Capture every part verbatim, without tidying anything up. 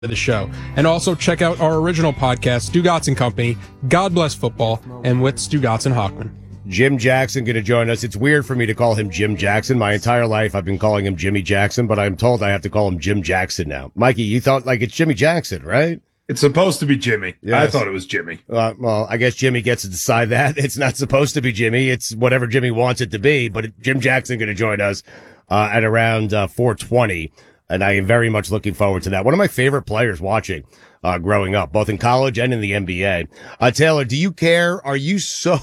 the show. And also check out our original podcast, Stugotz and Company, God Bless Football, and with Stugotz and Hockman. Jim Jackson going to join us. It's weird for me to call him Jim Jackson. My entire life I've been calling him Jimmy Jackson, but I'm told I have to call him Jim Jackson now. Mikey, you thought like it's Jimmy Jackson, right? It's supposed to be Jimmy. Yes. I thought it was Jimmy. Uh, well, I guess Jimmy gets to decide that. It's not supposed to be Jimmy. It's whatever Jimmy wants it to be, but Jim Jackson going to join us uh, at around uh, four twenty. And I am very much looking forward to that. One of my favorite players watching uh, growing up, both in college and in the N B A. Uh, Taylor, do you care? Are you so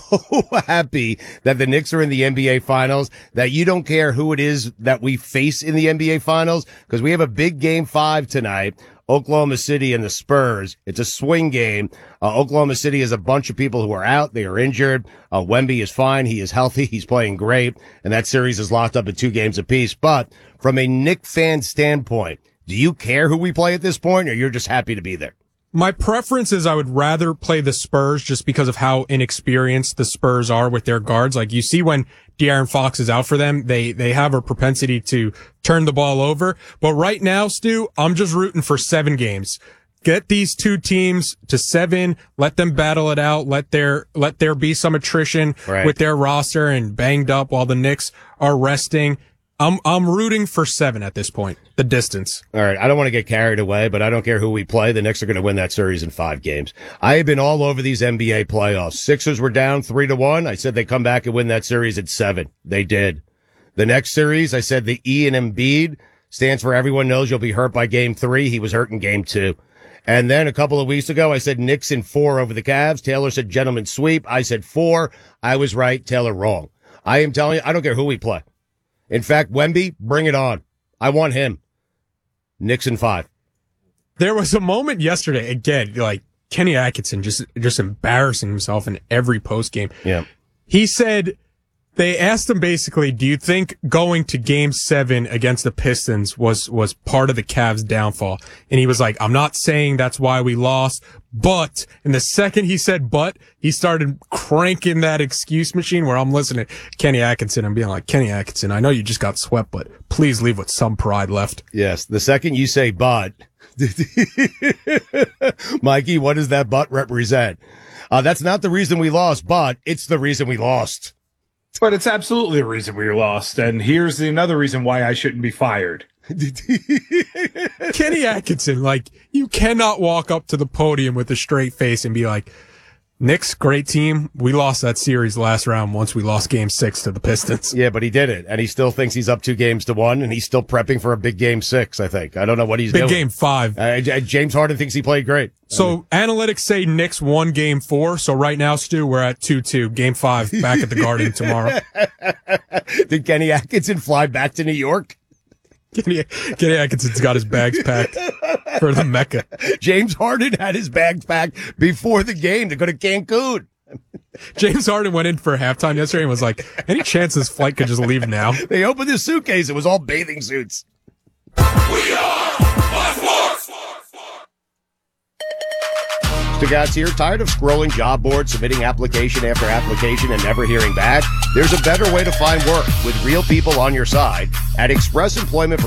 happy that the Knicks are in the N B A Finals that you don't care who it is that we face in the N B A Finals? Because we have a big game five tonight. Oklahoma City and the Spurs. It's a swing game. Uh, Oklahoma City has a bunch of people who are out. They are injured. Uh, Wemby is fine. He is healthy. He's playing great. And that series is locked up at two games apiece. But from a Knick fan standpoint, do you care who we play at this point, or you're just happy to be there? My preference is I would rather play the Spurs just because of how inexperienced the Spurs are with their guards. Like you see when De'Aaron Fox is out for them, they, they have a propensity to turn the ball over. But right now, Stu, I'm just rooting for seven games. Get these two teams to seven. Let them battle it out. Let there, let there be some attrition right. with their roster and banged up while the Knicks are resting. I'm, I'm rooting for seven at this point, the distance. All right. I don't want to get carried away, but I don't care who we play. The Knicks are going to win that series in five games. I have been all over these N B A playoffs. Sixers were down three to one. I said they come back and win that series at seven. They did. The next series, I said the E in Embiid stands for everyone knows you'll be hurt by game three. He was hurt in game two. And then a couple of weeks ago, I said Knicks in four over the Cavs. Taylor said gentleman sweep. I said four. I was right. Taylor wrong. I am telling you, I don't care who we play. In fact, Wemby, bring it on. I want him. Knicks in five. There was a moment yesterday, again, like Kenny Atkinson just, just embarrassing himself in every post game. Yeah. He said, they asked him basically, do you think going to game seven against the Pistons was, was part of the Cavs' downfall? And he was like, I'm not saying that's why we lost, but, and the second he said but, he started cranking that excuse machine where I'm listening to Kenny Atkinson and being like, Kenny Atkinson, I know you just got swept, but please leave with some pride left. Yes. The second you say but, Mikey, what does that but represent? Uh, that's not the reason we lost, but it's the reason we lost. But it's absolutely the reason we lost. And here's another reason why I shouldn't be fired. Kenny Atkinson, like, you cannot walk up to the podium with a straight face and be like, Knicks, great team. We lost that series last round once we lost game six to the Pistons. Yeah, but he did it. And he still thinks he's up two games to one, and he's still prepping for a big game six, I think. I don't know what he's big doing. Big game five. Uh, James Harden thinks he played great. So I mean, analytics say Knicks won game four. So right now, Stu, we're at two two. Game five back at the Garden tomorrow. Did Kenny Atkinson fly back to New York? Kenny, Kenny Atkinson's got his bags packed for the Mecca. James Harden had his bags packed before the game to go to Cancun. James Harden went in for halftime yesterday and was like, any chance this flight could just leave now? They opened his suitcase. It was all bathing suits. We are Sports. Stugotz here. Tired of scrolling job boards, submitting application after application, and never hearing back? There's a better way to find work with real people on your side at Express Employment.